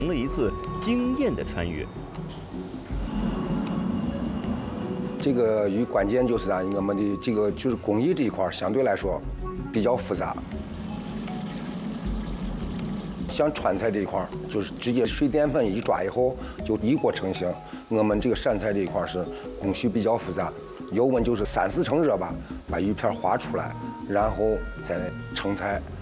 了一次惊艳的穿越。 这个与关键就是我们的这个就是工艺这一块相对来说比较复杂。像川菜这一块就是直接水淀粉一抓以后就一锅成型。我们这个陕菜这一块是工序比较复杂，油温就是3、4成热吧，把鱼片划出来，然后再盛菜。